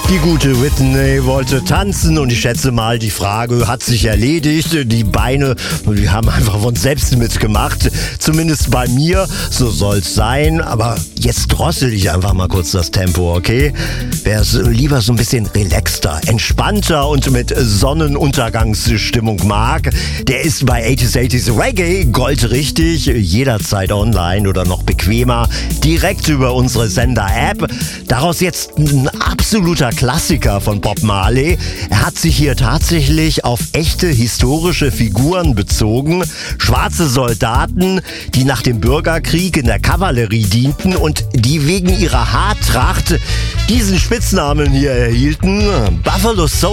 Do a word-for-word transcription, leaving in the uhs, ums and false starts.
Die gute Whitney wollte tanzen und ich schätze mal, die Frage hat sich erledigt. Die Beine, die haben einfach von selbst mitgemacht. Zumindest bei mir, so soll's sein. Aber jetzt drossel ich einfach mal kurz das Tempo, okay? Wer es lieber so ein bisschen relaxter, entspannter und mit Sonnenuntergangsstimmung mag, der ist bei achtziger achtziger Reggae goldrichtig. Jederzeit online oder noch bequemer, direkt über unsere Sender-App. Daraus jetzt ein absoluter Klassiker von Bob Marley. Er hat sich hier tatsächlich auf echte historische Figuren bezogen. Schwarze Soldaten, die nach dem Bürgerkrieg in der Kavallerie dienten und die wegen ihrer Haartracht diesen Spitznamen hier erhielten. Buffalo Soldier.